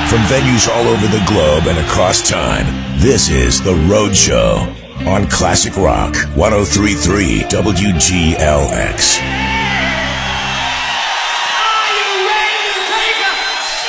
From venues all over the globe and across time, this is The Road Show on Classic Rock 103.3 WGLX.